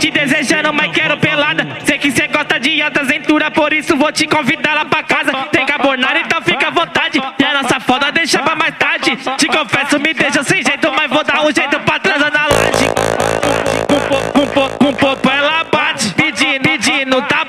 te desejando, mas quero pelada. Sei que cê gosta de alta cintura, por isso vou te convidar lá pra casa. Tem carbonara, então fica à vontade. E a nossa foda deixa pra mais tarde. Te confesso, me deixa sem jeito, mas vou dar um jeito pra transar na laje. Com popo ela bate, pedindo, tá